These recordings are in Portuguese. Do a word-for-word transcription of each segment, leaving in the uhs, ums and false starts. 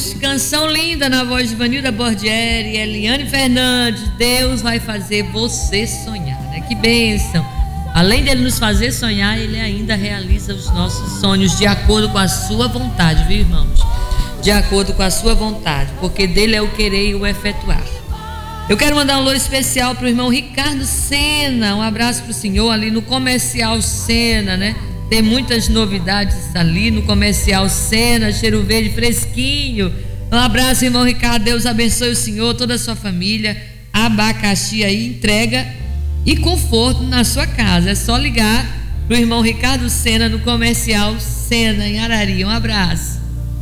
Deus, canção linda na voz de Vanilda Bordieri, Eliane Fernandes. Deus vai fazer você sonhar, né? Que bênção. Além dele nos fazer sonhar, ele ainda realiza os nossos sonhos de acordo com a sua vontade, viu, irmãos? De acordo com a sua vontade, porque dele é o querer e o efetuar. Eu quero mandar um alô especial para o irmão Ricardo Sena. Um abraço para o senhor ali no Comercial Sena, né? Tem muitas novidades ali no Comercial Sena, cheiro verde fresquinho. Um abraço, irmão Ricardo. Deus abençoe o senhor, toda a sua família. Abacaxi aí, entrega e conforto na sua casa. É só ligar para o irmão Ricardo Sena no Comercial Sena, em Arari. Um abraço.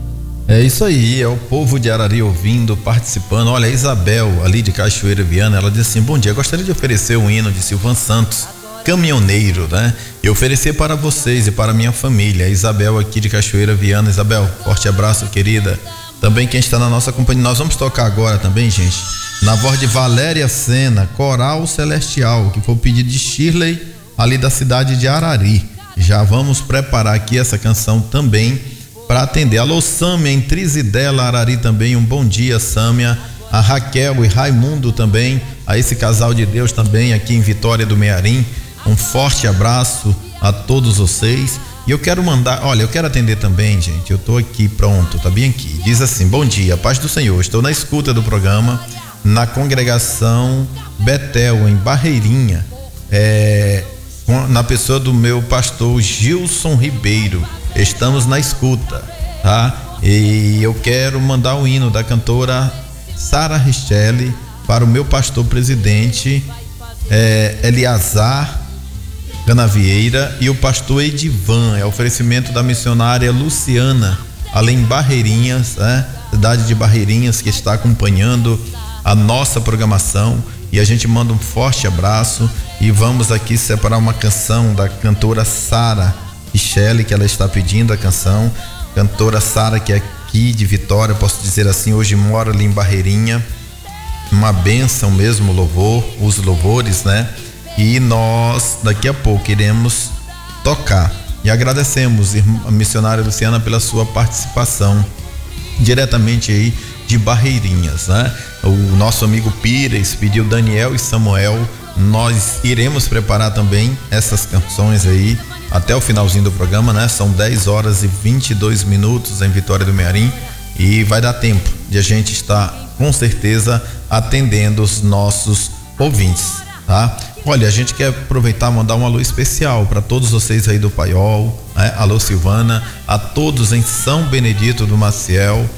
É isso aí, é o povo de Arari ouvindo, participando. Olha, a Isabel, ali de Cachoeira Viana, ela diz assim: bom dia, gostaria de oferecer um hino de Silvan Santos, Caminhoneiro, né? E oferecer para vocês e para minha família. A Isabel aqui de Cachoeira Viana. Isabel, forte abraço, querida. Também quem está na nossa companhia, nós vamos tocar agora também, gente, na voz de Valéria Sena, Coral Celestial, que foi o pedido de Shirley, ali da cidade de Arari. Já vamos preparar aqui essa canção também para atender. Alô, Sâmia, em Trizidela, Arari também, um bom dia, Sâmia. A Raquel e Raimundo também, a esse casal de Deus também aqui em Vitória do Mearim, um forte abraço a todos vocês. E eu quero mandar, olha, eu quero atender também, gente, eu tô aqui pronto, tá bem aqui. Diz assim: bom dia, paz do Senhor, estou na escuta do programa, na congregação Betel, em Barreirinha, é, na pessoa do meu pastor Gilson Ribeiro. Estamos na escuta, tá? E eu quero mandar o hino da cantora Sara Richelli para o meu pastor presidente é, Eliazar Canavieira e o pastor Edivan. É oferecimento da missionária Luciana, além Barreirinhas, né? Cidade de Barreirinhas, que está acompanhando a nossa programação. E a gente manda um forte abraço e vamos aqui separar uma canção da cantora Sara Richelli, que ela está pedindo a canção. Cantora Sara, que é aqui de Vitória, posso dizer assim, hoje mora ali em Barreirinha. Uma bênção mesmo, louvor, os louvores, né? E nós daqui a pouco iremos tocar. E agradecemos a missionária Luciana pela sua participação diretamente aí de Barreirinhas, né? O nosso amigo Pires pediu Daniel e Samuel. Nós iremos preparar também essas canções aí até o finalzinho do programa, né? São dez horas e vinte e dois minutos em Vitória do Mearim e vai dar tempo de a gente estar com certeza atendendo os nossos ouvintes, tá? Olha, a gente quer aproveitar e mandar um alô especial para todos vocês aí do Paiol, né? Alô Silvana, a todos em São Benedito do Maciel,